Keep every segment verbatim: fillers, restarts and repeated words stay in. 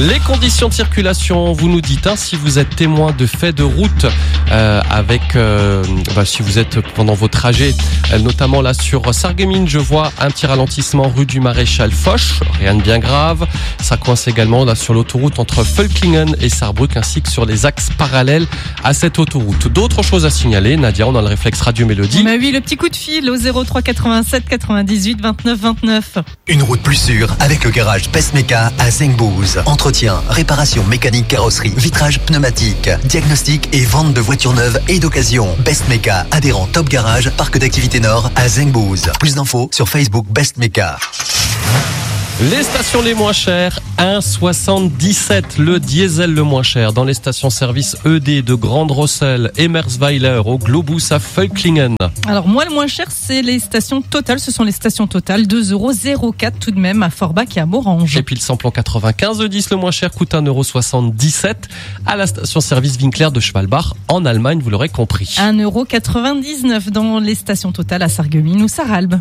Les conditions de circulation, vous nous dites hein, si vous êtes témoin de faits de route euh, avec, euh, bah, si vous êtes pendant vos trajets, euh, notamment là sur Sarreguemines, je vois un petit ralentissement rue du Maréchal Foch, rien de bien grave. Ça coince également là sur l'autoroute entre Völklingen et Saarbrück ainsi que sur les axes parallèles à cette autoroute. D'autres choses à signaler, Nadia, on a le réflexe Radio Mélodie. Bah oui, le petit coup de fil au zéro trois quatre-vingt-sept quatre-vingt-dix-huit vingt-neuf vingt-neuf. Une route plus sûre avec le garage Bestmeka à Zengbouz. Entretien, réparation mécanique, carrosserie, vitrage pneumatique, diagnostic et vente de voitures neuves et d'occasion. Bestmeka, adhérent Top Garage, parc d'activité Nord à Zengbouz. Plus d'infos sur Facebook Bestmeka. Les stations les moins chères, un virgule soixante-dix-sept, le diesel le moins cher dans les stations-service E D de Grande-Rossel, Emmersweiler, au Globus à Völklingen. Alors moi le moins cher c'est les stations Total, ce sont les stations Total, deux euros zéro quatre tout de même à Forbach et à Morange. Et puis le samplon quatre-vingt-quinze E dix le moins cher coûte un euro soixante-dix-sept à la station-service Winkler de Schwalbach en Allemagne, vous l'aurez compris. un euro quatre-vingt-dix-neuf dans les stations Total à Sarreguemines ou Sarralbe.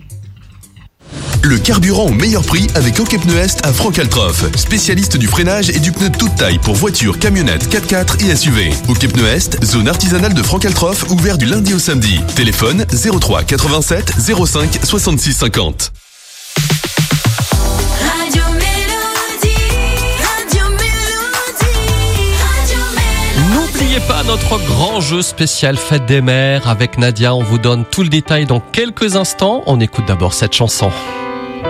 Le carburant au meilleur prix avec Okepneust à Franck-Altroff. Spécialiste du freinage et du pneu de toute taille pour voitures, camionnettes, quatre-quatre et S U V. Okepneust, zone artisanale de Franck-Altroff, ouvert du lundi au samedi. Téléphone zéro trois quatre-vingt-sept zéro cinq soixante-six cinquante. Radio Mélodie, Radio Mélodie, Radio Mélodie. N'oubliez pas notre grand jeu spécial Fête des Mères avec Nadia. On vous donne tout le détail dans quelques instants. On écoute d'abord cette chanson.